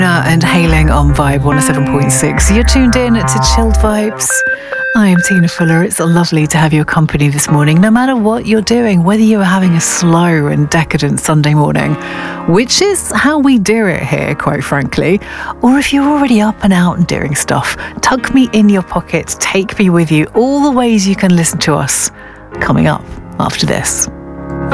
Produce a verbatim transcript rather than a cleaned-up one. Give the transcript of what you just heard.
And hailing on Vibe one oh seven point six. You're tuned in to Chilled Vibes. I am Tina Fuller. It's lovely to have your company this morning, no matter what you're doing, whether you're having a slow and decadent Sunday morning, which is how we do it here, quite frankly, or if you're already up and out and doing stuff, tuck me in your pocket, take me with you, all the ways you can listen to us coming up after this.